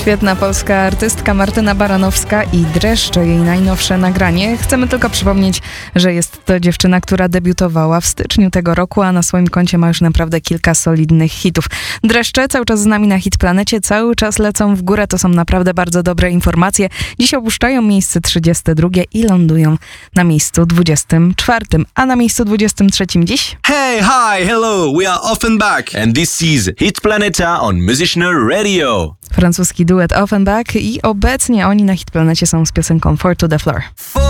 Świetna polska artystka Martyna Baranowska i Dreszcze, jej najnowsze nagranie. Chcemy tylko przypomnieć, że jest to dziewczyna, która debiutowała w styczniu tego roku, a na swoim koncie ma już naprawdę kilka solidnych hitów. Dreszcze cały czas z nami na Hit Planecie, cały czas lecą w górę, to są naprawdę bardzo dobre informacje. Dziś opuszczają miejsce 32 i lądują na miejscu 24. A na miejscu 23 dziś? Hey, hi, hello, we are Offenbach and this is Hit Planeta on Musicianer Radio. Francuski duet Offenbach i obecnie oni na Hit Planecie są z piosenką Four to the Floor.